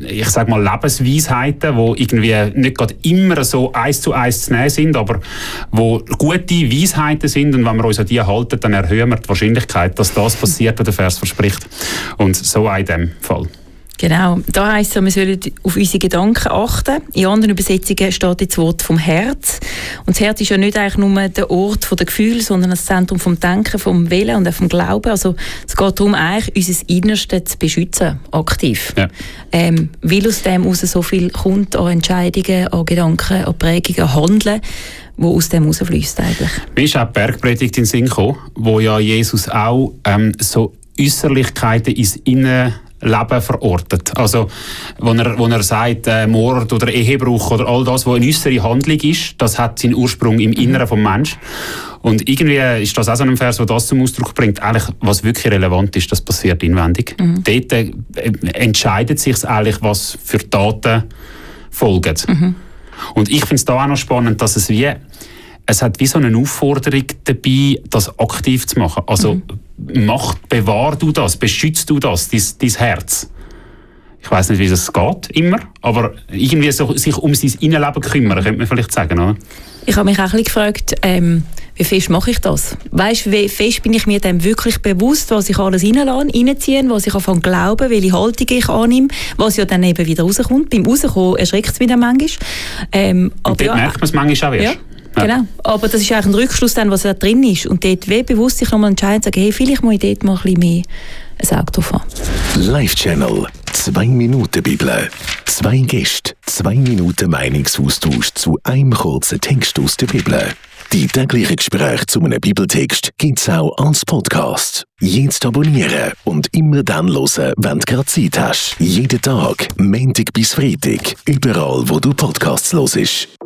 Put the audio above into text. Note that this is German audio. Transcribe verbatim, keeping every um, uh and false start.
ich sage mal, Lebensweisheiten, die irgendwie nicht gerade immer so eins zu eins zu nehmen sind, aber wo gute Weisheiten sind, und wenn wir uns an die halten, dann erhöhen wir die Wahrscheinlichkeit, dass das passiert, was der Vers verspricht. Und so auch in diesem Fall. Genau, da heisst es, wir sollen auf unsere Gedanken achten. In anderen Übersetzungen steht das Wort vom Herz. Und das Herz ist ja nicht eigentlich nur der Ort der Gefühle, sondern das Zentrum vom Denken, vom Willen und auch vom Glauben. Also es geht darum, eigentlich unser Innerste zu beschützen, aktiv. Ja. Ähm, weil aus dem heraus so viel kommt an Entscheidungen, an Gedanken, an Prägungen, an Handeln, wo aus dem rausfließt eigentlich. Mir ist auch die Bergpredigt in den Sinn gekommen, wo ja Jesus auch ähm, so Äußerlichkeiten ins Innen Leben verortet. Also, wo er, wo er sagt, äh, Mord oder Ehebruch oder all das, was eine äußere Handlung ist, das hat seinen Ursprung im Inneren vom Menschen. Und irgendwie ist das auch so ein Vers, der das zum Ausdruck bringt, eigentlich, was wirklich relevant ist, das passiert inwendig. Mhm. Dort äh, entscheidet sich eigentlich, was für Taten folgen. Mhm. Und ich finde es da auch noch spannend, dass es wie Es hat wie so eine Aufforderung dabei, das aktiv zu machen. Also mhm. mach, bewahr du das, beschützt du das, dein, dein Herz. Ich weiss nicht, wie es geht, immer, aber irgendwie so, sich um sein Innenleben kümmern, könnte man vielleicht sagen, oder? Ich habe mich auch ein bisschen gefragt, ähm, wie fest mache ich das? Weißt du, wie fest bin ich mir dem wirklich bewusst, was ich alles reinlasse, reinziehe, was ich anfange zu glauben, welche Haltung ich annehme, was ja dann eben wieder rauskommt. Beim Rauskommen erschreckt es wieder manchmal. Ähm, Und dort ja, merkt man es manchmal auch erst. Ja. Ja. Genau, aber das ist eigentlich ein Rückschluss, dann, was da drin ist. Und dort wie bewusst sich nochmal entscheiden, sagen, hey, vielleicht muss ich dort mal ein bisschen mehr ein Auge drauf haben. Live-Channel, zwei Minuten Bibel. Zwei Gäste, zwei Minuten Meinungsaustausch zu einem kurzen Text aus der Bibel. Die täglichen Gespräche zu einem Bibeltext gibt es auch als Podcast. Jetzt abonnieren und immer dann hören, wenn du gerade Zeit hast. Jeden Tag, Montag bis Freitag, überall, wo du Podcasts hörst.